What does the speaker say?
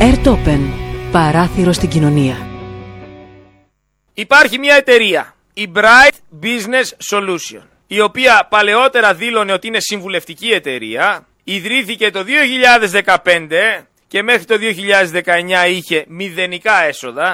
Airtopen. Παράθυρο στην κοινωνία. Υπάρχει μια εταιρεία, η Bright Business Solution, η οποία παλαιότερα δήλωνε ότι είναι συμβουλευτική εταιρεία, ιδρύθηκε το 2015 και μέχρι το 2019 είχε μηδενικά έσοδα.